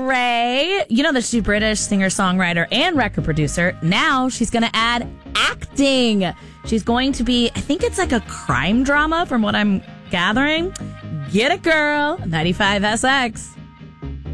Ray. You know that she's a British singer-songwriter and record producer. Now she's going to add acting. She's going to be, I think it's like a crime drama from what I'm gathering. Get it, girl. 95 SX.